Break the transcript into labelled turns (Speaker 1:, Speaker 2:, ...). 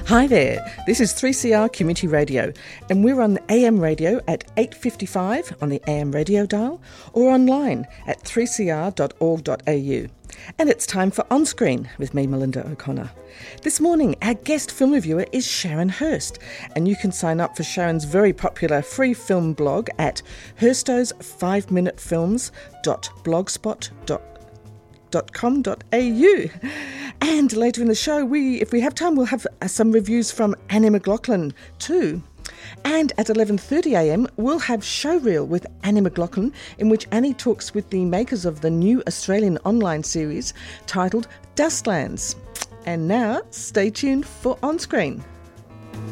Speaker 1: Hi there, this is 3CR Community Radio, and we're on AM radio at 8:55 on the AM radio dial or online at 3cr.org.au. And it's time for On Screen with me, Melinda O'Connor. This morning, our guest film reviewer is Sharon Hurst, and you can sign up for Sharon's very popular free film blog at hurstos5minutefilms.blogspot.com.au. And later in the show, if we have time, we'll have some reviews from Annie McLaughlin too. And at 11:30am, we'll have Showreel with Annie McLaughlin, in which Annie talks with the makers of the new Australian online series titled Dustlands. And now, stay tuned for On Screen.